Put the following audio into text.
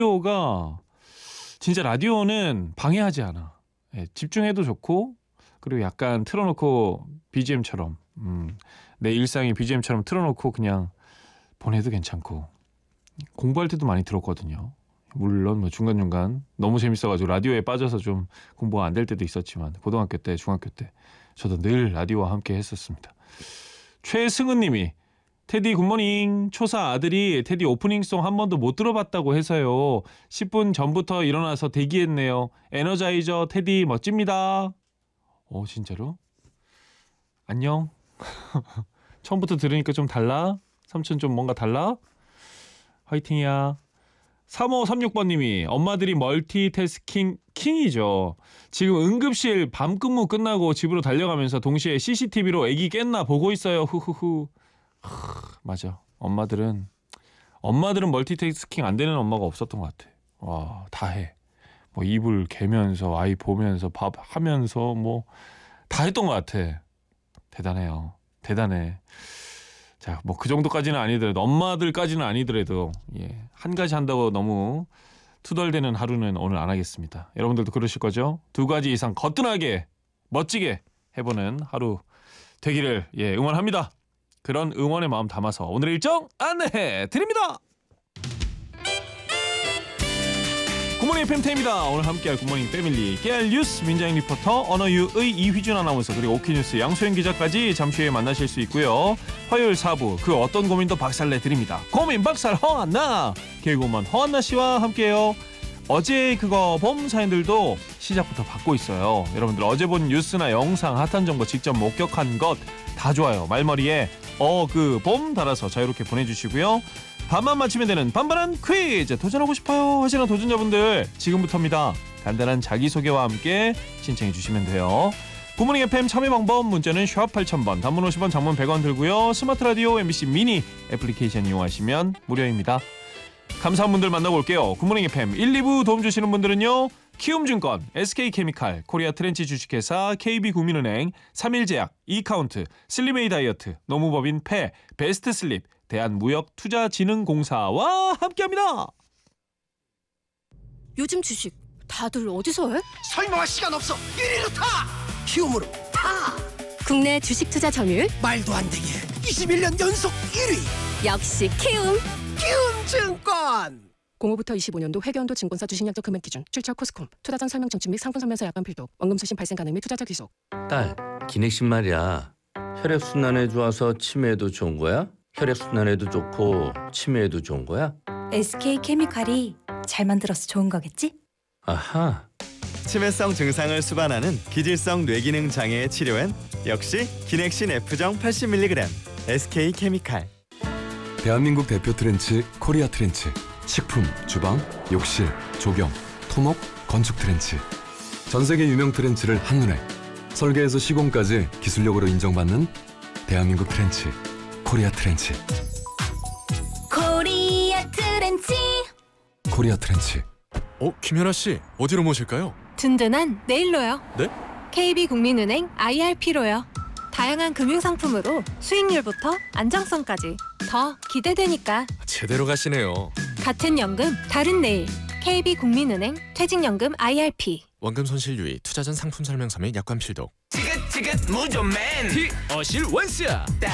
라디오가 진짜 라디오는 방해하지 않아. 예, 집중해도 좋고 그리고 약간 틀어놓고 BGM처럼 내 일상의 BGM처럼 틀어놓고 그냥 보내도 괜찮고 공부할 때도 많이 들었거든요. 물론 뭐 중간중간 너무 재밌어가지고 라디오에 빠져서 좀 공부가 안 될 때도 있었지만 고등학교 때 중학교 때 저도 늘 라디오와 함께 했었습니다. 최승은 님이 테디 굿모닝. 초사 아들이 테디 오프닝송 한 번도 못 들어봤다고 해서요. 10분 전부터 일어나서 대기했네요. 에너자이저 테디 멋집니다. 진짜로? 안녕. 처음부터 들으니까 좀 달라? 삼촌 좀 뭔가 달라? 화이팅이야. 3536번님이 엄마들이 멀티태스킹 킹이죠. 지금 응급실 밤근무 끝나고 집으로 달려가면서 동시에 CCTV로 애기 깼나 보고 있어요. 후후후. 맞아. 엄마들은 멀티태스킹 안 되는 엄마가 없었던 것 같아. 와, 다 해. 뭐 이불 개면서 아이 보면서 밥 하면서 뭐 다 했던 것 같아. 대단해요. 대단해. 자, 뭐 그 정도까지는 아니더라도 엄마들까지는 아니더라도 한 가지 한다고 너무 투덜대는 하루는 오늘 안 하겠습니다. 여러분들도 그러실 거죠? 2가지 이상 거뜬하게 멋지게 해보는 하루 되기를 응원합니다. 그런 응원의 마음 담아서 오늘의 일정 안내해 드립니다. 굿모닝 팬테입니다. 오늘 함께할 굿모닝 패밀리 깨알 뉴스 민자영 리포터, 언어유의 이휘준 아나운서, 그리고 오키뉴스 양소영 기자까지 잠시 후에 만나실 수 있고요. 화요일 4부 그 어떤 고민도 박살내 드립니다. 고민 박살 허한나 개그우먼 허한나 씨와 함께해요. 어제 그거 봄 사연들도 시작부터 받고 있어요. 여러분들 어제 본 뉴스나 영상 핫한 정보 직접 목격한 것 다 좋아요. 말머리에 그 봄 달아서 자유롭게 보내주시고요. 반만 맞히면 되는 반반한 퀴즈 도전하고 싶어요 하시는 도전자분들 지금부터입니다. 간단한 자기소개와 함께 신청해 주시면 돼요. 굿모닝 FM 참여 방법 문자는 샵 8000번, 단문 50원, 장문 100원 들고요. 스마트 라디오 MBC 미니 애플리케이션 이용하시면 무료입니다. 감사한 분들 만나고 올게요. 굿모닝 FM 1, 2부 도움 주시는 분들은요. 키움증권, SK케미칼, 코리아 트렌치 주식회사, KB국민은행, 3일제약, 이카운트, 슬림웨이 다이어트, 노무법인 패, 베스트슬립, 대한무역투자진흥공사와 함께합니다. 요즘 주식 다들 어디서 해? 설명할 시간 없어. 1위로 타. 키움으로 타. 국내 주식 투자 점유율 말도 안 되게 21년 연속 1위. 역시 키움. 키움증권. 05부터 25년도 회계연도 증권사 주식약정 금액 기준, 출처 코스콤, 투자전 설명 청취 및 상품 설명서 약관 필독, 원금수신 발생 가능 및 투자자 귀속. 딸, 기내식 말이야. 혈액순환에 좋아서 치매에도 좋은 거야? 혈액순환에도 좋고 치매에도 좋은 거야? SK케미칼이 잘 만들어서 좋은 거겠지? 아하. 치매성 증상을 수반하는 기질성 뇌기능 장애의 치료엔 역시 기넥신 F정 80mg SK케미칼. 대한민국 대표 트렌치 코리아 트렌치. 식품, 주방, 욕실, 조경, 토목, 건축 트렌치. 전 세계 유명 트렌치를 한눈에 설계에서 시공까지 기술력으로 인정받는 대한민국 트렌치 코리아 트렌치. 코리아 트렌치. 코리아 트렌치. 김현아 씨, 어디로 모실까요? 든든한 내일로요. 네? KB국민은행 IRP로요. 다양한 금융상품으로 수익률부터 안정성까지 더 기대되니까. 제대로 가시네요. 같은 연금, 다른 내일. KB국민은행 퇴직연금 IRP. 원금 손실 유의, 투자 전 상품 설명서 및 약관 필독. 지긋지긋 무좀맨. 어실 원스야.